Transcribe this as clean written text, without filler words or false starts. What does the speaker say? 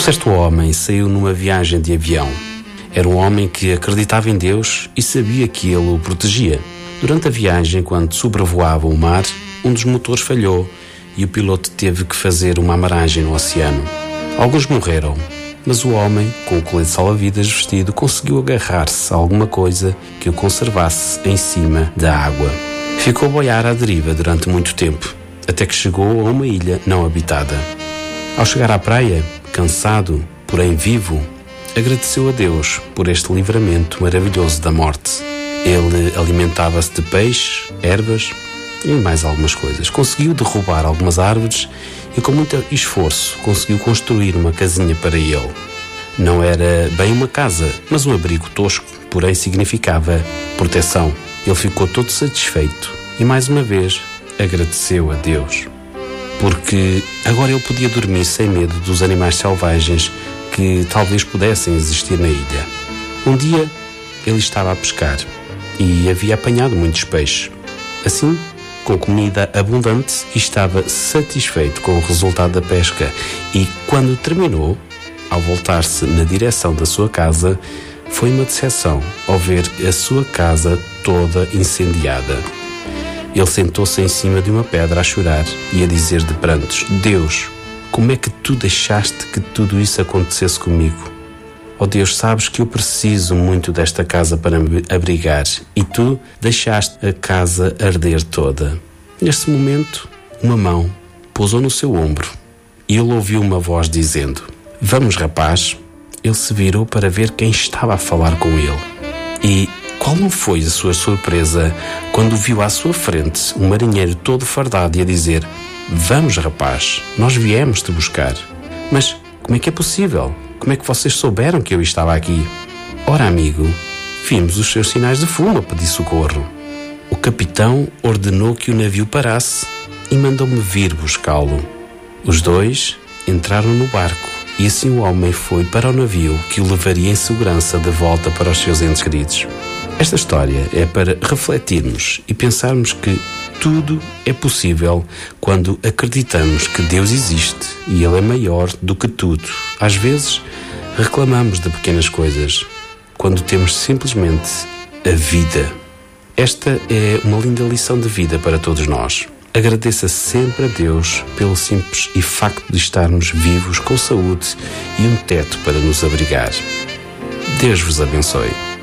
Certo homem saiu numa viagem de avião. Era um homem que acreditava em Deus e sabia que Ele o protegia. Durante a viagem, quando sobrevoava o mar, um dos motores falhou e o piloto teve que fazer uma amarragem no oceano. Alguns morreram, mas o homem, com o colete salva-vidas vestido, conseguiu agarrar-se a alguma coisa que o conservasse em cima da água. Ficou a boiar à deriva durante muito tempo, até que chegou a uma ilha não habitada. Ao chegar à praia, cansado, porém vivo, agradeceu a Deus por este livramento maravilhoso da morte. Ele alimentava-se de peixes, ervas e mais algumas coisas. Conseguiu derrubar algumas árvores e com muito esforço conseguiu construir uma casinha para ele. Não era bem uma casa, mas um abrigo tosco, porém significava proteção. Ele ficou todo satisfeito e mais uma vez agradeceu a Deus. Porque agora ele podia dormir sem medo dos animais selvagens que talvez pudessem existir na ilha. Um dia ele estava a pescar e havia apanhado muitos peixes. Assim, com comida abundante, estava satisfeito com o resultado da pesca e, quando terminou, ao voltar-se na direção da sua casa, foi uma decepção ao ver a sua casa toda incendiada. Ele sentou-se em cima de uma pedra a chorar e a dizer de prantos: Deus, como é que tu deixaste que tudo isso acontecesse comigo? Oh Deus, sabes que eu preciso muito desta casa para me abrigar e tu deixaste a casa arder toda. Neste momento, uma mão pousou no seu ombro e ele ouviu uma voz dizendo: Vamos, rapaz. Ele se virou para ver quem estava a falar com ele. E qual não foi a sua surpresa quando viu à sua frente um marinheiro todo fardado e a dizer: Vamos, rapaz, nós viemos te buscar. Mas como é que é possível? Como é que vocês souberam que eu estava aqui? Ora, amigo, vimos os seus sinais de fumo a pedir socorro. O capitão ordenou que o navio parasse e mandou-me vir buscá-lo. Os dois entraram no barco e assim o homem foi para o navio que o levaria em segurança de volta para os seus entes queridos. Esta história é para refletirmos e pensarmos que tudo é possível quando acreditamos que Deus existe e Ele é maior do que tudo. Às vezes reclamamos de pequenas coisas, quando temos simplesmente a vida. Esta é uma linda lição de vida para todos nós. Agradeça sempre a Deus pelo simples e facto de estarmos vivos com saúde e um teto para nos abrigar. Deus vos abençoe.